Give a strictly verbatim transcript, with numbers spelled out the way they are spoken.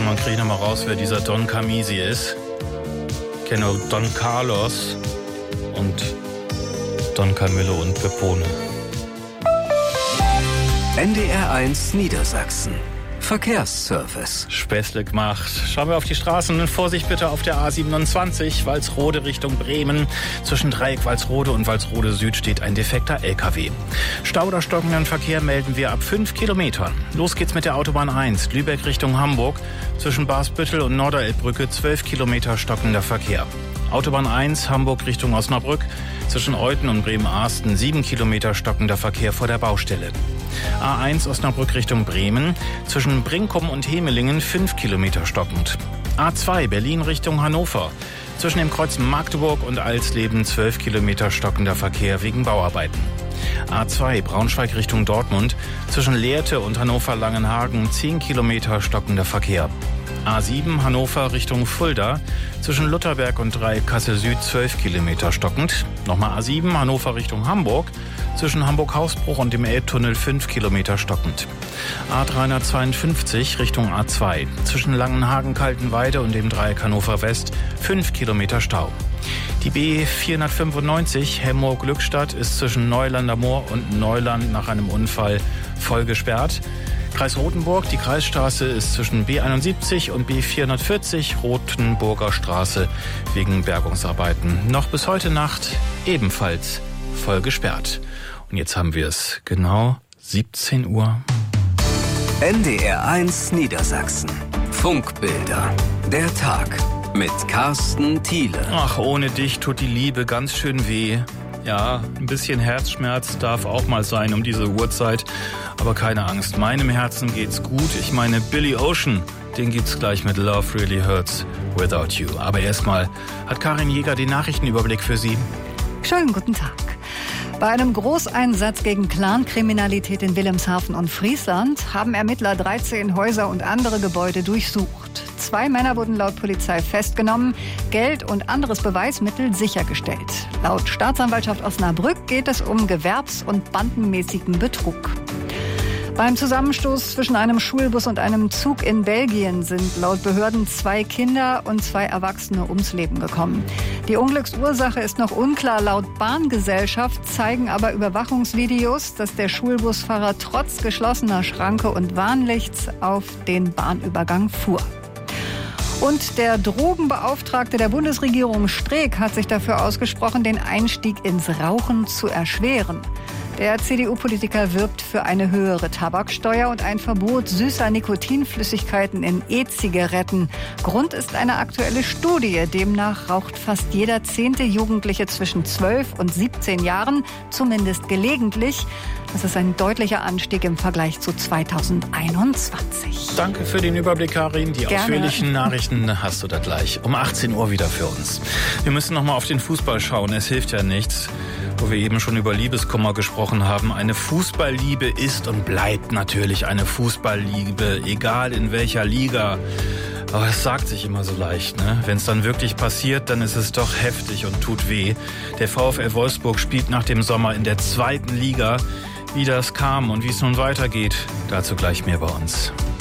Irgendwann kriege ich noch mal raus, wer dieser Don Camisi ist. Ich kenne auch Don Carlos und Don Camillo und Pepone. N D R eins Niedersachsen. Verkehrsservice. Späßle gemacht. Schauen wir auf die Straßen. Vorsicht bitte auf der A siebenundzwanzig, Walsrode Richtung Bremen. Zwischen Dreieck Walsrode und Walsrode Süd steht ein defekter L K W. Stau oder stockenden Verkehr melden wir ab fünf Kilometern. Los geht's mit der Autobahn eins, Lübeck Richtung Hamburg. Zwischen Barsbüttel und Norderelbbrücke zwölf Kilometer stockender Verkehr. Autobahn eins, Hamburg Richtung Osnabrück. Zwischen Euthen und Bremen-Arsten sieben Kilometer stockender Verkehr vor der Baustelle. A eins Osnabrück Richtung Bremen. Zwischen Brinkum und Hemelingen fünf Kilometer stockend. A zwei Berlin Richtung Hannover. Zwischen dem Kreuz Magdeburg und Alsleben zwölf Kilometer stockender Verkehr wegen Bauarbeiten. A zwei Braunschweig Richtung Dortmund. Zwischen Lehrte und Hannover-Langenhagen zehn Kilometer stockender Verkehr. A sieben Hannover Richtung Fulda. Zwischen Lutherberg und Dreieck Kassel Süd zwölf Kilometer stockend. Nochmal A sieben Hannover Richtung Hamburg. Zwischen Hamburg-Hausbruch und dem Elbtunnel fünf Kilometer stockend. A dreihundertzweiundfünfzig Richtung A zwei. Zwischen Langenhagen-Kaltenweide und dem Dreieck Hannover West fünf Kilometer Stau. Die B vierhundertfünfundneunzig Hemmoor-Glückstadt ist zwischen Neulander Moor und Neuland nach einem Unfall voll gesperrt. Kreis Rothenburg, die Kreisstraße ist zwischen B einundsiebzig und B vierhundertvierzig Rothenburger Straße wegen Bergungsarbeiten noch bis heute Nacht ebenfalls voll gesperrt. Und jetzt haben wir es genau siebzehn Uhr. N D R eins Niedersachsen. Funkbilder. Der Tag mit Carsten Thiele. Ach, ohne dich tut die Liebe ganz schön weh. Ja, ein bisschen Herzschmerz darf auch mal sein um diese Uhrzeit. Aber keine Angst, meinem Herzen geht's gut. Ich meine, Billy Ocean, den gibt's gleich mit Love Really Hurts Without You. Aber erstmal hat Karin Jäger den Nachrichtenüberblick für Sie. Schönen guten Tag. Bei einem Großeinsatz gegen Clankriminalität in Wilhelmshaven und Friesland haben Ermittler dreizehn Häuser und andere Gebäude durchsucht. Zwei Männer wurden laut Polizei festgenommen, Geld und anderes Beweismittel sichergestellt. Laut Staatsanwaltschaft Osnabrück geht es um gewerbs- und bandenmäßigen Betrug. Beim Zusammenstoß zwischen einem Schulbus und einem Zug in Belgien sind laut Behörden zwei Kinder und zwei Erwachsene ums Leben gekommen. Die Unglücksursache ist noch unklar. Laut Bahngesellschaft zeigen aber Überwachungsvideos, dass der Schulbusfahrer trotz geschlossener Schranke und Warnlichts auf den Bahnübergang fuhr. Und der Drogenbeauftragte der Bundesregierung Streeck hat sich dafür ausgesprochen, den Einstieg ins Rauchen zu erschweren. Der C D U-Politiker wirbt für eine höhere Tabaksteuer und ein Verbot süßer Nikotinflüssigkeiten in E-Zigaretten. Grund ist eine aktuelle Studie. Demnach raucht fast jeder zehnte Jugendliche zwischen zwölf und siebzehn Jahren, zumindest gelegentlich. Das ist ein deutlicher Anstieg im Vergleich zu zweitausendeinundzwanzig. Danke für den Überblick, Karin. Die Gerne. Ausführlichen Nachrichten hast du da gleich um achtzehn Uhr wieder für uns. Wir müssen noch mal auf den Fußball schauen. Es hilft ja nichts. Wo wir eben schon über Liebeskummer gesprochen haben. Eine Fußballliebe ist und bleibt natürlich eine Fußballliebe, egal in welcher Liga. Aber es sagt sich immer so leicht, ne? Wenn es dann wirklich passiert, dann ist es doch heftig und tut weh. Der VfL Wolfsburg spielt nach dem Sommer in der zweiten Liga. Wie das kam und wie es nun weitergeht, dazu gleich mehr bei uns.